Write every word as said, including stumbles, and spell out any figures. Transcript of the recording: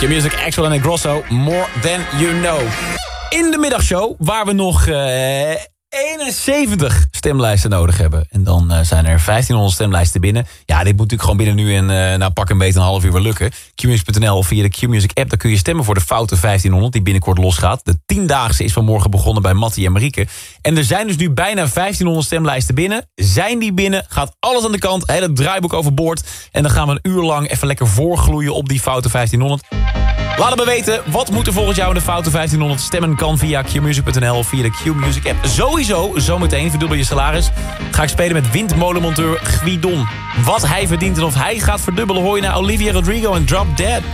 Q-Music, Axel en Grosso, More Than You Know. In de middagshow, waar we nog uh, eenenzeventig stemlijsten nodig hebben. En dan uh, zijn er vijftienhonderd stemlijsten binnen. Ja, dit moet natuurlijk gewoon binnen nu en uh, nou, pak een beetje een half uur weer lukken. Q music punt n l of via de Q-Music app, daar kun je stemmen voor de foute vijftienhonderd... die binnenkort losgaat. De tiendaagse is vanmorgen begonnen bij Mattie en Marieke. En er zijn dus nu bijna vijftienhonderd stemlijsten binnen. Zijn die binnen, gaat alles aan de kant, hele draaiboek overboord. En dan gaan we een uur lang even lekker voorgloeien op die foute vijftienhonderd. Laat het me weten, wat moet er volgens jou in de foute vijftienhonderd? Stemmen kan via Q music punt n l of via de Q-Music app. Sowieso, zometeen, verdubbel je salaris, ga ik spelen met windmolenmonteur Guidon. Wat hij verdient en of hij gaat verdubbelen hoor je naar Olivia Rodrigo en Drop Dead.